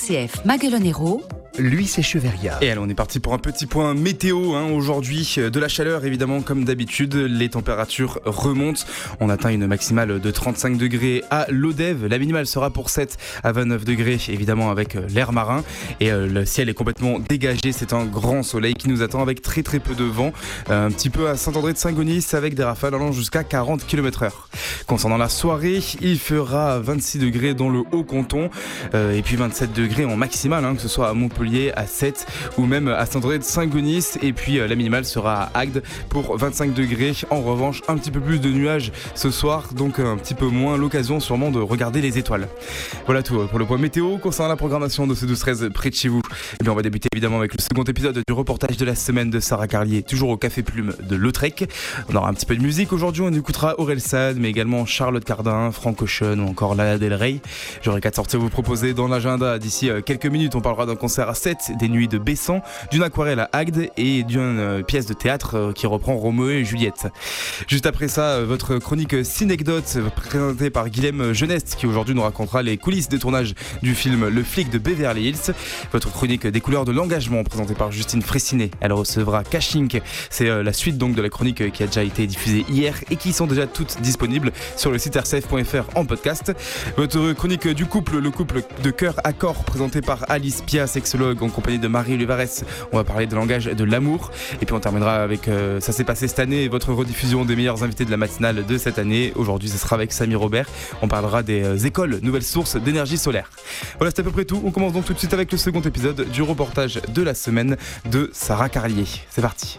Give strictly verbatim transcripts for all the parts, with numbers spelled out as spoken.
R C F Maguelone-Hérault, Lui, c'est Cheveria. Et allez, on est parti pour un petit point météo hein, aujourd'hui. De la chaleur, évidemment, comme d'habitude. Les températures remontent. On atteint une maximale de trente-cinq degrés à Lodève. La minimale sera pour sept à vingt-neuf degrés, évidemment, avec l'air marin. Et euh, le ciel est complètement dégagé. C'est un grand soleil qui nous attend avec très très peu de vent. Euh, un petit peu à Saint-André-de-Saint-Gonis avec des rafales allant jusqu'à quarante kilomètres heure. Concernant la soirée, il fera vingt-six degrés dans le Haut-Canton. Euh, et puis vingt-sept degrés en maximale, hein, que ce soit à Montpellier, à sept ou même à Saint-André-de-Saint-Gonis. Et puis euh, la minimale sera à Agde pour vingt-cinq degrés. En revanche, un petit peu plus de nuages ce soir, donc un petit peu moins l'occasion sûrement de regarder les étoiles. Voilà tout pour le point météo. Concernant la programmation de ce douze treize près de chez vous, eh bien on va débuter évidemment avec le second épisode du reportage de la semaine de Sarah Carlier, toujours au Café Plume de Lautrec. On aura un petit peu de musique aujourd'hui, on écoutera Orelsan, mais également Charlotte Cardin, Frank Ocean ou encore Lana Del Rey. J'aurai quatre sorties à vous proposer dans l'agenda d'ici quelques minutes. On parlera d'un concert à sept, des nuits de Bessan, d'une aquarelle à Agde et d'une pièce de théâtre qui reprend Roméo et Juliette. Juste après ça, votre chronique Cinecdote présentée par Guilhem Geneste qui aujourd'hui nous racontera les coulisses des tournages du film Le Flic de Beverly Hills. Votre chronique des couleurs de l'engagement présentée par Justine Fressinet. Elle recevra Cachink. C'est la suite donc de la chronique qui a déjà été diffusée hier et qui sont déjà toutes disponibles sur le site r c f point f r en podcast. Votre chronique du couple, le couple de cœur à corps présenté par Alice Pia, sexologue en compagnie de Marie Luvarès. On va parler de langage de l'amour et puis on terminera avec euh, ça s'est passé cette année, votre rediffusion des meilleurs invités de la matinale de cette année. Aujourd'hui ce sera avec Samy Robert. On parlera des euh, écoles, nouvelles sources d'énergie solaire. Voilà, c'est à peu près tout. On commence donc tout de suite avec le second épisode du reportage de la semaine de Sarah Carlier. C'est parti.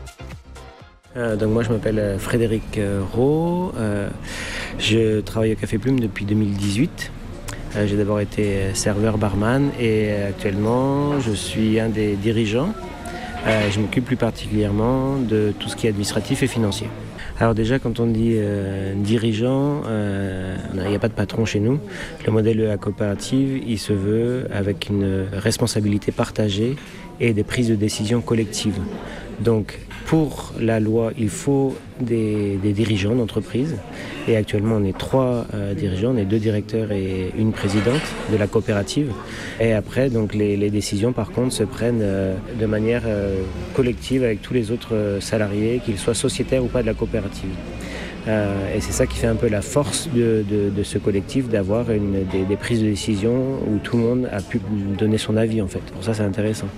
Euh, donc moi je m'appelle Frédéric euh, Rowe, euh, je travaille au Café Plume depuis deux mille dix-huit. Euh, j'ai d'abord été serveur barman et actuellement je suis un des dirigeants. Euh, je m'occupe plus particulièrement de tout ce qui est administratif et financier. Alors déjà quand on dit euh, dirigeant, il euh, n'y a pas de patron chez nous. Le modèle de la coopérative, il se veut avec une responsabilité partagée et des prises de décision collectives. Donc pour la loi, il faut des, des dirigeants d'entreprise. Et actuellement, on est trois euh, dirigeants, on est deux directeurs et une présidente de la coopérative. Et après, donc, les, les décisions, par contre, se prennent euh, de manière euh, collective avec tous les autres euh, salariés, qu'ils soient sociétaires ou pas de la coopérative. Euh, et c'est ça qui fait un peu la force de, de, de ce collectif, d'avoir une, des, des prises de décision où tout le monde a pu donner son avis, en fait. Pour ça, c'est intéressant.